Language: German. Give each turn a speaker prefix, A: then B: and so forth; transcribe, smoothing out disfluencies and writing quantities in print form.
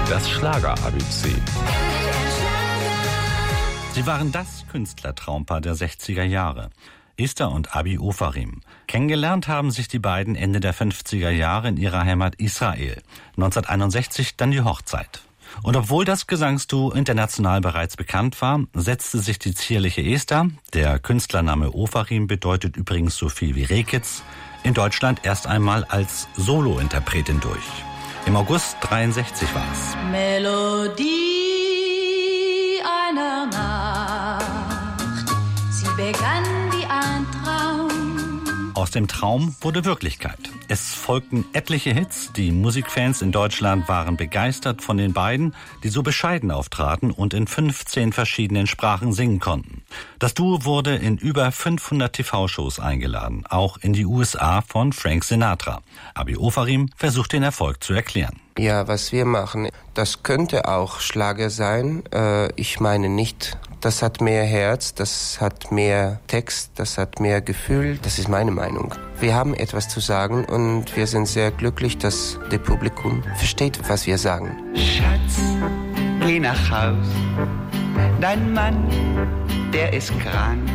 A: Das Schlager-ABC.
B: Sie waren das Künstlertraumpaar der 60er Jahre. Esther und Abi Ofarim. Kennengelernt haben sich die beiden Ende der 50er Jahre in ihrer Heimat Israel. 1961 dann die Hochzeit. Und obwohl das Gesangsduo international bereits bekannt war, setzte sich die zierliche Esther, der Künstlername Ofarim bedeutet übrigens so viel wie Rehkitz, in Deutschland erst einmal als Solo-Interpretin durch. Im August 63 war es.
C: Melodie einer Nacht, sie begann wie ein Traum.
B: Aus dem Traum wurde Wirklichkeit. Es folgten etliche Hits. Die Musikfans in Deutschland waren begeistert von den beiden, die so bescheiden auftraten und in 15 verschiedenen Sprachen singen konnten. Das Duo wurde in über 500 TV-Shows eingeladen, auch in die USA von Frank Sinatra. Abi Ofarim versucht den Erfolg zu erklären.
D: Ja, was wir machen, das könnte auch Schlager sein. Ich meine nicht, das hat mehr Herz, das hat mehr Text, das hat mehr Gefühl. Das ist meine Meinung. Wir haben etwas zu sagen und wir sind sehr glücklich, dass das Publikum versteht, was wir sagen.
E: Schatz, geh nach Haus, dein Mann, der ist krank.